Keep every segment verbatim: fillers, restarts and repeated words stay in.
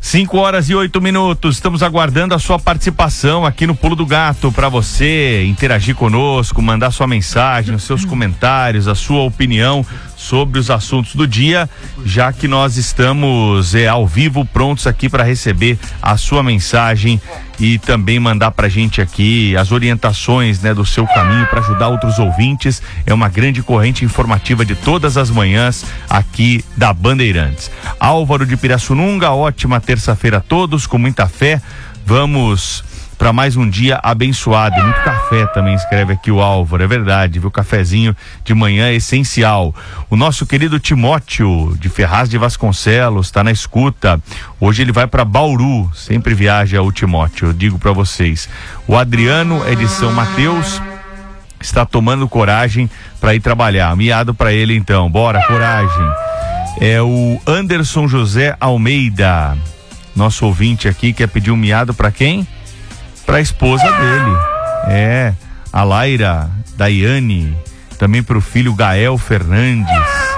cinco horas e oito minutos, estamos aguardando a sua participação aqui no Pulo do Gato, para você interagir conosco, mandar sua mensagem, os seus comentários, a sua opinião sobre os assuntos do dia, já que nós estamos é, ao vivo, prontos aqui para receber a sua mensagem e também mandar pra gente aqui as orientações, né, do seu caminho para ajudar outros ouvintes. É uma grande corrente informativa de todas as manhãs aqui da Bandeirantes. Álvaro de Pirassununga, ótima terça-feira a todos, com muita fé. Vamos para mais um dia abençoado. Muito café também, escreve aqui o Álvaro. É verdade, viu? Cafezinho de manhã é essencial. O nosso querido Timóteo de Ferraz de Vasconcelos está na escuta. Hoje ele vai para Bauru, sempre viaja o Timóteo, eu digo para vocês. O Adriano é de São Mateus, está tomando coragem para ir trabalhar. Miado para ele então, bora, coragem. É o Anderson José Almeida, nosso ouvinte aqui, quer pedir um miado para quem? Para a esposa dele, é, a Laira Daiane, também para o filho Gael Fernandes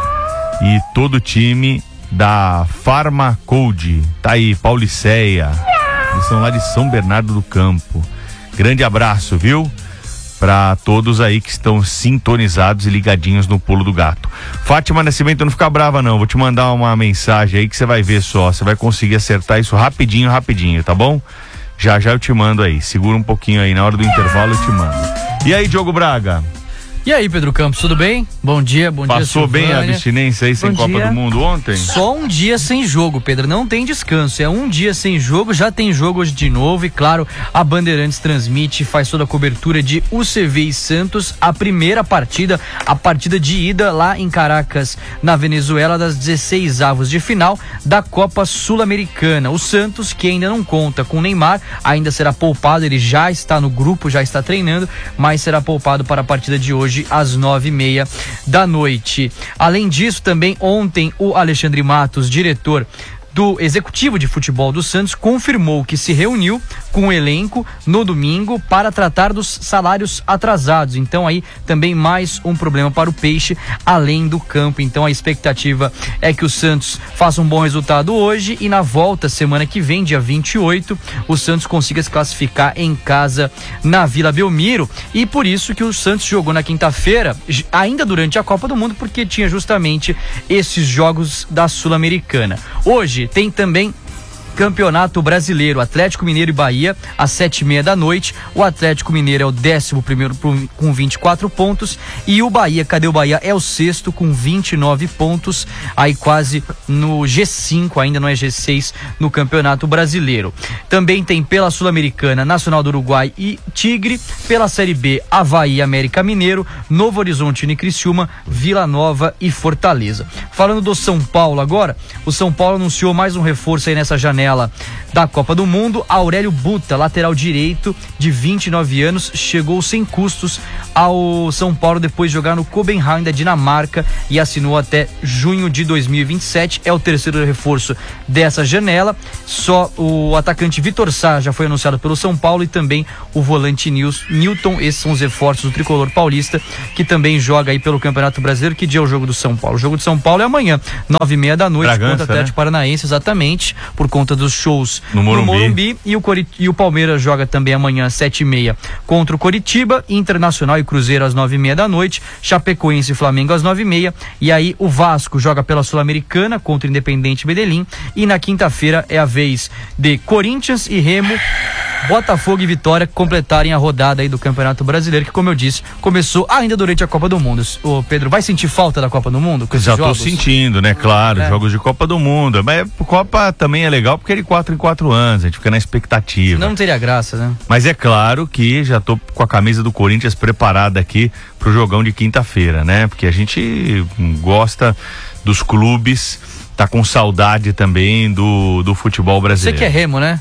e todo o time da Farmacode, tá aí, Pauliceia, eles são lá de São Bernardo do Campo. Grande abraço, viu? Para todos aí que estão sintonizados e ligadinhos no Pulo do Gato. Fátima Nascimento, não fica brava não, vou te mandar uma mensagem aí que você vai ver só, você vai conseguir acertar isso rapidinho, rapidinho, tá bom? Já já eu te mando aí, segura um pouquinho aí, na hora do intervalo eu te mando. E aí, Diogo Braga? E aí, Pedro Campos, tudo bem? Bom dia, bom dia, Passou bem a abstinência aí sem Copa do Mundo ontem? Só um dia sem jogo, Pedro, não tem descanso, é um dia sem jogo, já tem jogo hoje de novo e claro, a Bandeirantes transmite, faz toda a cobertura de U C V e Santos, a primeira partida, a partida de ida lá em Caracas, na Venezuela, das dezesseis avos de final da Copa Sul-Americana. O Santos, que ainda não conta com o Neymar, ainda será poupado, ele já está no grupo, já está treinando, mas será poupado para a partida de hoje às nove e meia da noite. Além disso, também ontem o Alexandre Matos, diretor do Executivo de Futebol do Santos, confirmou que se reuniu com o elenco no domingo para tratar dos salários atrasados. Então aí também mais um problema para o Peixe, além do campo. Então a expectativa é que o Santos faça um bom resultado hoje e na volta, semana que vem, dia vinte e oito, o Santos consiga se classificar em casa na Vila Belmiro. E por isso que o Santos jogou na quinta-feira, ainda durante a Copa do Mundo, porque tinha justamente esses jogos da Sul-Americana. Hoje tem também Campeonato Brasileiro, Atlético Mineiro e Bahia, às sete e meia da noite. O Atlético Mineiro é o décimo primeiro com vinte e quatro pontos e o Bahia, cadê o Bahia? É o sexto com vinte e nove pontos, aí quase no G cinco, ainda não é G seis no Campeonato Brasileiro. Também tem pela Sul-Americana, Nacional do Uruguai e Tigre, pela Série B, Avaí, América Mineiro, Novo Horizonte e Criciúma, Vila Nova e Fortaleza. Falando do São Paulo agora, o São Paulo anunciou mais um reforço aí nessa janela da Copa do Mundo. Aurélio Buta, lateral direito de vinte e nove anos, chegou sem custos ao São Paulo depois de jogar no Copenhagen da Dinamarca e assinou até junho de dois mil e vinte e sete. É o terceiro reforço dessa janela. Só o atacante Vitor Sá já foi anunciado pelo São Paulo e também o volante Newton. Esses são os reforços do tricolor paulista, que também joga aí pelo Campeonato Brasileiro. Que dia é o jogo do São Paulo? O jogo do São Paulo é amanhã, nove e meia da noite, Bragança, contra o Atlético, né? Paranaense, exatamente, por conta dos shows no Morumbi, no Morumbi e, o Corit- e o Palmeiras joga também amanhã às sete e meia contra o Coritiba, Internacional e Cruzeiro às nove e meia da noite, Chapecoense e Flamengo às nove e meia, e aí o Vasco joga pela Sul-Americana contra o Independente Medellín, e na quinta-feira é a vez de Corinthians e Remo, Botafogo e Vitória completarem a rodada aí do Campeonato Brasileiro, que, como eu disse, começou ainda durante a Copa do Mundo. O Pedro, vai sentir falta da Copa do Mundo? Com Já jogos? tô sentindo, né? Claro, é. Jogos de Copa do Mundo. Mas a Copa também é legal porque é de quatro em quatro anos, a gente fica na expectativa. Não, não teria graça, né? Mas é claro que já tô com a camisa do Corinthians preparada aqui pro jogão de quinta-feira, né? Porque a gente gosta dos clubes, tá com saudade também do, do futebol brasileiro. Você que é Remo, né?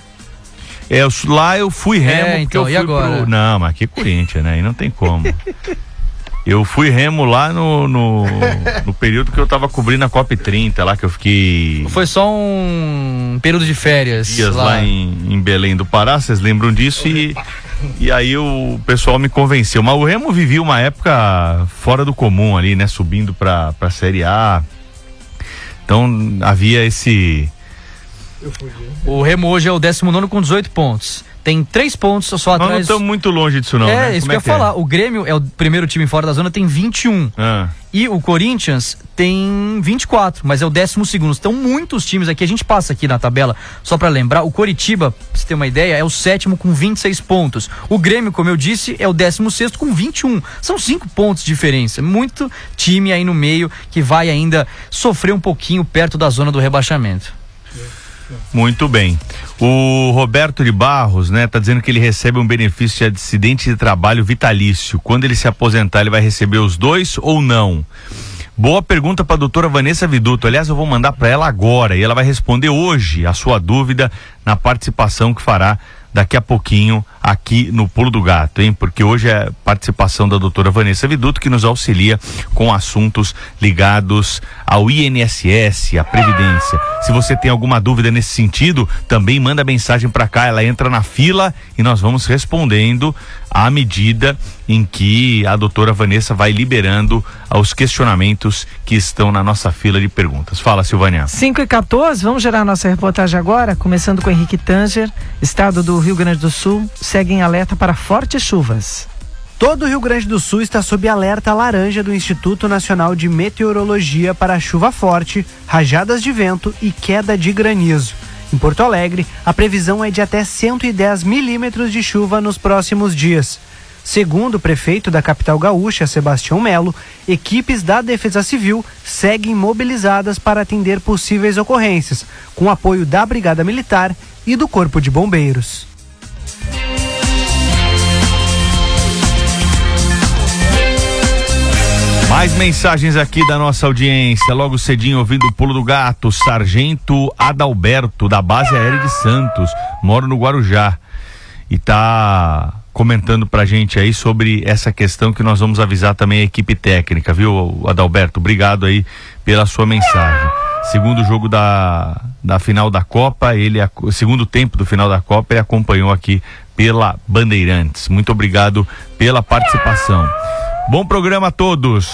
É, eu, lá eu fui Remo, é, então, porque eu e fui agora? Pro... Não, mas aqui é Corinthians, né? E não tem como. Eu fui Remo lá no, no, no período que eu tava cobrindo a Copa trinta, lá que eu fiquei... Foi só um período de férias. Dias lá, lá em, em Belém do Pará, vocês lembram disso? E, e aí o pessoal me convenceu. Mas o Remo vivia uma época fora do comum ali, né? Subindo pra, pra Série A. Então havia esse... O Remo hoje é o décimo nono com dezoito pontos. Tem três pontos só atrás. Nós não estamos muito longe disso não, É, né? isso Como que eu é ia que é? falar. O Grêmio é o primeiro time fora da zona, tem vinte e um. Ah. E o Corinthians tem vinte e quatro, mas é o décimo segundo. Então muitos times aqui, a gente passa aqui na tabela, só pra lembrar, o Coritiba, pra você ter uma ideia, é o sétimo com vinte e seis pontos. O Grêmio, como eu disse, é o décimo sexto com vinte e um. São cinco pontos de diferença. Muito time aí no meio que vai ainda sofrer um pouquinho perto da zona do rebaixamento. Muito bem. O Roberto de Barros, né, tá dizendo que ele recebe um benefício de acidente de trabalho vitalício. Quando ele se aposentar, ele vai receber os dois ou não? Boa pergunta para a doutora Vanessa Viduto. Aliás, eu vou mandar para ela agora e ela vai responder hoje a sua dúvida na participação que fará daqui a pouquinho aqui no Pulo do Gato, hein? Porque hoje é participação da doutora Vanessa Viduto, que nos auxilia com assuntos ligados ao I N S S, à Previdência. Se você tem alguma dúvida nesse sentido, também manda mensagem para cá, ela entra na fila e nós vamos respondendo à medida em que a doutora Vanessa vai liberando os questionamentos que estão na nossa fila de perguntas. Fala, Silvânia. cinco e quatorze, vamos gerar nossa reportagem agora, começando com Henrique Tanger. Estado do Rio Grande do Sul segue em alerta para fortes chuvas. Todo o Rio Grande do Sul está sob alerta laranja do Instituto Nacional de Meteorologia para chuva forte, rajadas de vento e queda de granizo. Em Porto Alegre, a previsão é de até cento e dez milímetros de chuva nos próximos dias. Segundo o prefeito da capital gaúcha, Sebastião Melo, equipes da Defesa Civil seguem mobilizadas para atender possíveis ocorrências, com apoio da Brigada Militar e do Corpo de Bombeiros. Mais mensagens aqui da nossa audiência, logo cedinho ouvindo o Pulo do Gato. Sargento Adalberto, da base aérea de Santos, moro no Guarujá e tá comentando pra gente aí sobre essa questão que nós vamos avisar também a equipe técnica, viu, Adalberto? Obrigado aí pela sua mensagem. Segundo jogo da, da final da Copa, ele, segundo tempo do final da Copa, ele acompanhou aqui pela Bandeirantes. Muito obrigado pela participação. Bom programa a todos.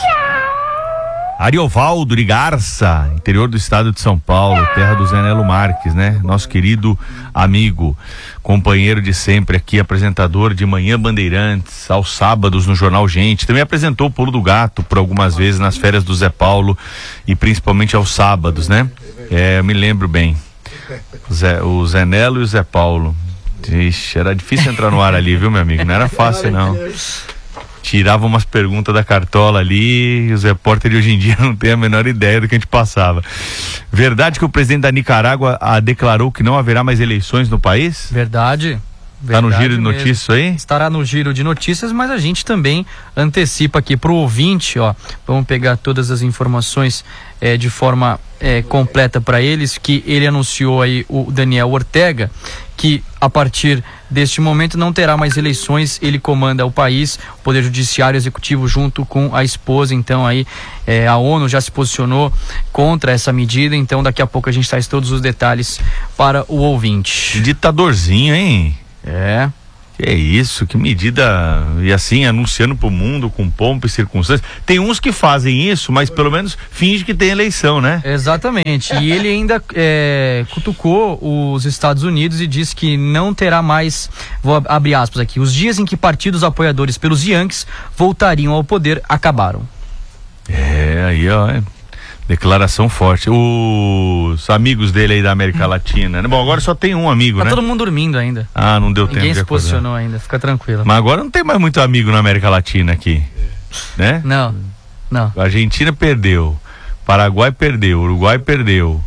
Ariovaldo de Garça, interior do estado de São Paulo, terra do Zé Nelo Marques, né? Nosso querido amigo, companheiro de sempre aqui, apresentador de Manhã Bandeirantes, aos sábados no Jornal Gente. Também apresentou o Pulo do Gato por algumas vezes nas férias do Zé Paulo e principalmente aos sábados, né? É, eu me lembro bem. O Zé, o Zé Nelo e o Zé Paulo. Ixi, era difícil entrar no ar ali, viu, meu amigo? Não era fácil, não. Tirava umas perguntas da cartola ali e os repórteres hoje em dia não têm a menor ideia do que a gente passava. Verdade que o presidente da Nicarágua a, declarou que não haverá mais eleições no país? Verdade. Está no giro de notícias aí? Estará no giro de notícias, mas a gente também antecipa aqui pro ouvinte, ó. Vamos pegar todas as informações é, de forma é, completa para eles, que ele anunciou aí, o Daniel Ortega, que a partir deste momento não terá mais eleições. Ele comanda o país, o Poder Judiciário Executivo junto com a esposa. Então aí é, a ONU já se posicionou contra essa medida, então daqui a pouco a gente traz todos os detalhes para o ouvinte. Ditadorzinho, hein? É. Que é isso, que medida, e assim, anunciando pro mundo com pompa e circunstâncias. Tem uns que fazem isso, mas pelo menos finge que tem eleição, né? Exatamente, e ele ainda é, cutucou os Estados Unidos e disse que não terá mais, vou abrir aspas aqui, os dias em que partidos apoiadores pelos Yankees voltariam ao poder acabaram. É, aí ó, é. Declaração forte. Os amigos dele aí da América Latina, né? Bom, agora só tem um amigo, tá, né? Tá todo mundo dormindo ainda. Ah, não deu Ninguém tempo de se acordar. posicionou ainda, fica tranquilo. Mas agora não tem mais muito amigo na América Latina aqui, né? Não, não. A Argentina perdeu, Paraguai perdeu, Uruguai perdeu,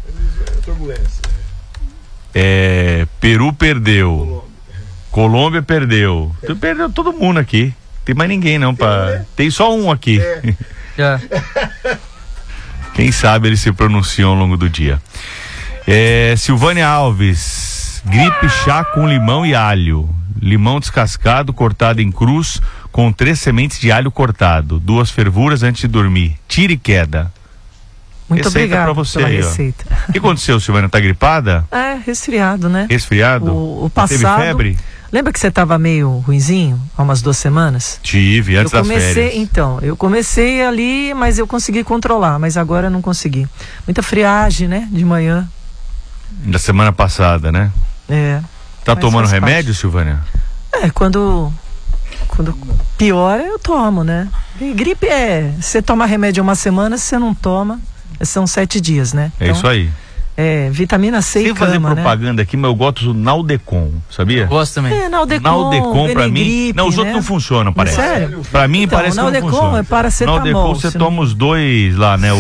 é, Peru perdeu, Colômbia perdeu. Tu perdeu todo mundo aqui. Tem mais ninguém não, pra... tem só um aqui. Já. Quem sabe eles se pronunciam ao longo do dia. É, Silvânia Alves, gripe, chá com limão e alho. Limão descascado, cortado em cruz, com três sementes de alho cortado. Duas fervuras antes de dormir. Tira e queda. Muito Receita obrigada pra você pela aí, ó. receita. O que aconteceu, Silvânia? Tá gripada? É, resfriado, né? Resfriado? O, o passado... Teve febre? Lembra que você estava meio ruinzinho há umas duas semanas? Tive, antes eu das comecei, férias. Então, eu comecei ali, mas eu consegui controlar, mas agora eu não consegui. Muita friagem, né? De manhã. Da semana passada, né? É. Tá Mas tomando faz remédio, parte. Silvânia? É, quando, quando piora, eu tomo, né? E gripe é, você toma remédio uma semana, se você não toma, são sete dias, né? É isso aí. É, vitamina C Sem e cama, fazer né? propaganda aqui, mas eu gosto do Naldecon, sabia? Eu gosto também. É, Naldecon, Naldecon pra mim, Benegripe, não, os outros né? não funcionam, parece. Sério? Pra mim Então, parece que não Naldecon funciona. é paracetamol, Naldecon você se não- toma os dois lá, né, o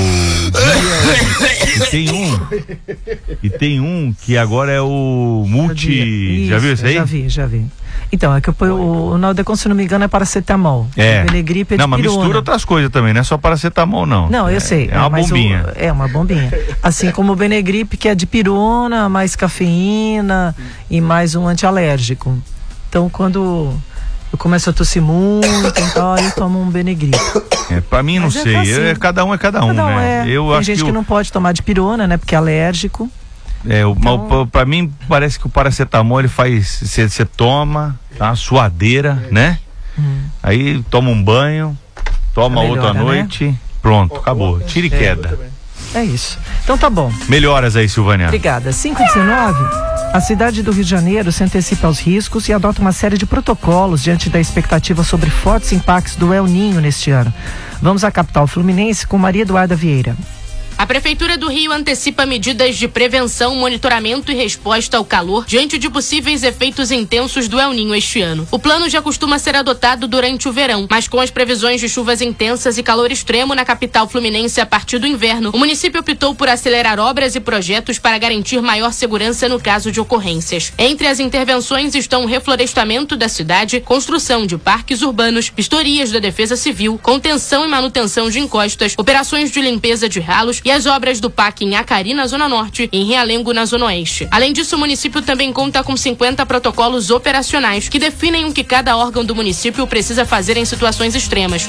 e tem um e tem um que agora é o multi, Isso, já viu isso aí? Já vi, já vi. Então, é que eu ponho o, o Naldecon, se não me engano, é paracetamol. É. O Benegripe é de Não, mas pirona. mistura outras coisas também, não é só paracetamol não. Não, eu é, sei. É uma mas bombinha. o- é uma bombinha. Assim como o Benegripe, que é de pirona, mais cafeína e mais um antialérgico. Então, quando eu começo a tossir muito, então aí eu tomo um Benegripe. É, pra mim não Mas é sei, assim. é, cada um é cada um, Cada um né? é. Eu Tem acho gente que, que, o- não pode tomar de pirona, né? Porque é alérgico. É, o, Então- mas o- pra mim parece que o paracetamol ele faz, você toma, tá, uma suadeira, né? Hum. Aí toma um banho, toma Melhora, outro à né? noite, pronto, acabou. Tira e queda. É isso. Então tá bom. Melhoras aí, Silvânia. Obrigada. cinco e dezenove, a cidade do Rio de Janeiro se antecipa aos riscos e adota uma série de protocolos diante da expectativa sobre fortes impactos do El Ninho neste ano. Vamos à capital fluminense com Maria Eduarda Vieira. A Prefeitura do Rio antecipa medidas de prevenção, monitoramento e resposta ao calor diante de possíveis efeitos intensos do El Ninho este ano. O plano já costuma ser adotado durante o verão, mas com as previsões de chuvas intensas e calor extremo na capital fluminense a partir do inverno, o município optou por acelerar obras e projetos para garantir maior segurança no caso de ocorrências. Entre as intervenções estão o reflorestamento da cidade, construção de parques urbanos, vistorias da Defesa Civil, contenção e manutenção de encostas, operações de limpeza de ralos e as obras do P A C em Acari, na Zona Norte, e em Realengo, na Zona Oeste. Além disso, o município também conta com cinquenta protocolos operacionais que definem o que cada órgão do município precisa fazer em situações extremas.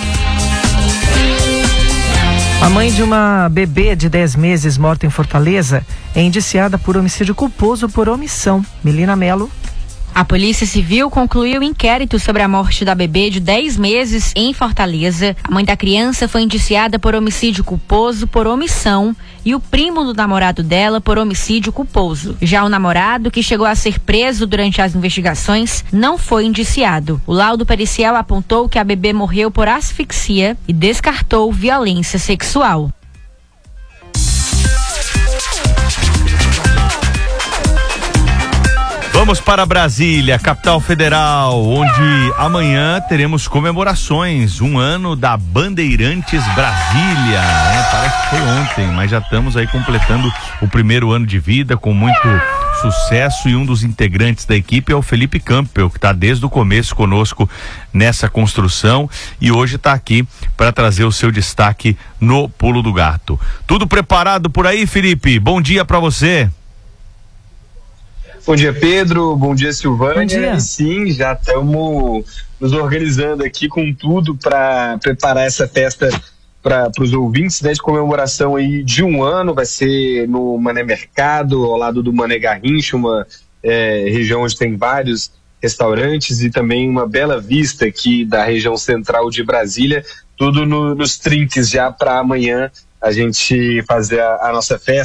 A mãe de uma bebê de dez meses morta em Fortaleza é indiciada por homicídio culposo por omissão. Melina Melo. A Polícia Civil concluiu o inquérito sobre a morte da bebê de dez meses em Fortaleza. A mãe da criança foi indiciada por homicídio culposo por omissão e o primo do namorado dela por homicídio culposo. Já o namorado, que chegou a ser preso durante as investigações, não foi indiciado. O laudo pericial apontou que a bebê morreu por asfixia e descartou violência sexual. Vamos para Brasília, capital federal, onde amanhã teremos comemorações, um ano da Bandeirantes Brasília, né? Parece que foi ontem, mas já estamos aí completando o primeiro ano de vida com muito sucesso, e um dos integrantes da equipe é o Felipe Campbell, que está desde o começo conosco nessa construção e hoje está aqui para trazer o seu destaque no Pulo do Gato. Tudo preparado por aí, Felipe? Bom dia para você. Bom dia, Pedro. Bom dia, Silvânia. Bom dia. E sim, já estamos nos organizando aqui com tudo para preparar essa festa para os ouvintes, né, de comemoração aí de um ano. Vai ser no Mané Mercado, ao lado do Mané Garrincha, uma é, região onde tem vários restaurantes e também uma bela vista aqui da região central de Brasília. Tudo no, nos trinques já para amanhã a gente fazer a, a nossa festa.